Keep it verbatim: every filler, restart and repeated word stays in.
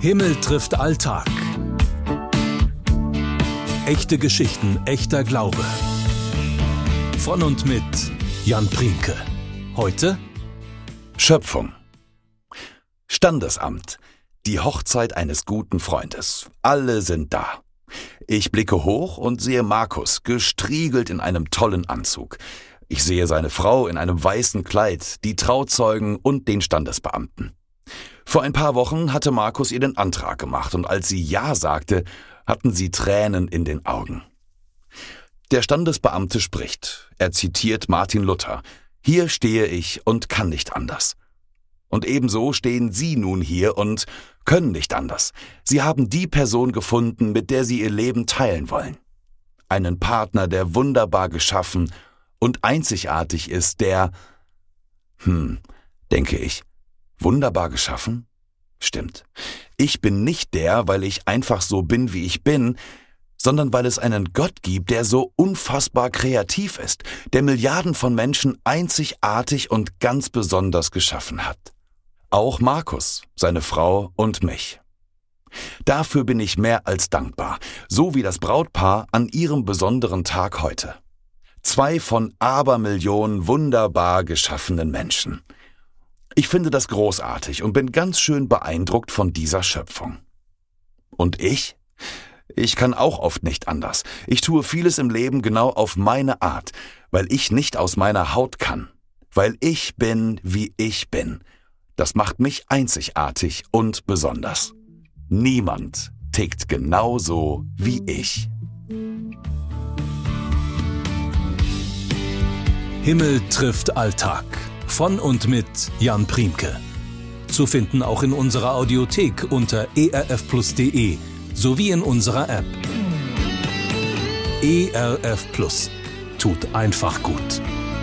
Himmel trifft Alltag. Echte Geschichten, echter Glaube. Von und mit Jan Priemke. Heute Schöpfung. Standesamt. Die Hochzeit eines guten Freundes. Alle sind da. Ich blicke hoch und sehe Markus, gestriegelt in einem tollen Anzug. Ich sehe seine Frau in einem weißen Kleid, die Trauzeugen und den Standesbeamten. Vor ein paar Wochen hatte Markus ihr den Antrag gemacht und als sie Ja sagte, hatten sie Tränen in den Augen. Der Standesbeamte spricht. Er zitiert Martin Luther. Hier stehe ich und kann nicht anders. Und ebenso stehen Sie nun hier und können nicht anders. Sie haben die Person gefunden, mit der Sie Ihr Leben teilen wollen. Einen Partner, der wunderbar geschaffen und einzigartig ist, der, hm, denke ich, wunderbar geschaffen? Stimmt. Ich bin nicht der, weil ich einfach so bin, wie ich bin, sondern weil es einen Gott gibt, der so unfassbar kreativ ist, der Milliarden von Menschen einzigartig und ganz besonders geschaffen hat. Auch Markus, seine Frau und mich. Dafür bin ich mehr als dankbar, so wie das Brautpaar an ihrem besonderen Tag heute. Zwei von Abermillionen wunderbar geschaffenen Menschen. Ich finde das großartig und bin ganz schön beeindruckt von dieser Schöpfung. Und ich? Ich kann auch oft nicht anders. Ich tue vieles im Leben genau auf meine Art, weil ich nicht aus meiner Haut kann. Weil ich bin, wie ich bin. Das macht mich einzigartig und besonders. Niemand tickt genauso wie ich. Himmel trifft Alltag. Von und mit Jan Priemke. Zu finden auch in unserer Audiothek unter e r f plus punkt d e sowie in unserer App. E R F Plus. Tut einfach gut.